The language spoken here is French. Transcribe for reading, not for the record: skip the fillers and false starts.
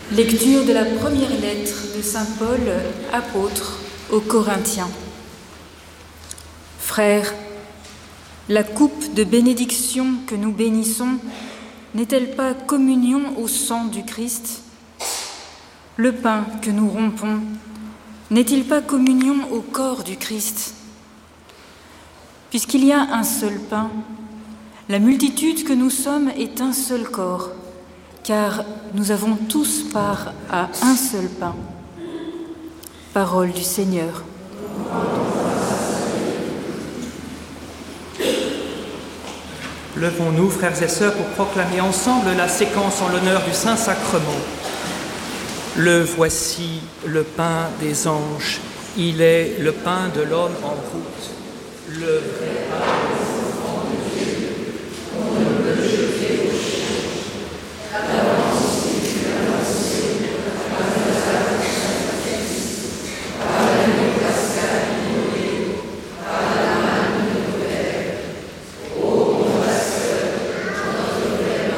Lecture de la première lettre de saint Paul, apôtre, aux Corinthiens. Frères, la coupe de bénédiction que nous bénissons n'est-elle pas communion au sang du Christ? Le pain que nous rompons n'est-il pas communion au corps du Christ? Puisqu'il y a un seul pain, la multitude que nous sommes est un seul corps, car nous avons tous part à un seul pain. Parole du Seigneur. Levons-nous, frères et sœurs, pour proclamer ensemble la séquence en l'honneur du Saint-Sacrement. Le voici, le pain des anges, il est le pain de l'homme en route, le vrai pain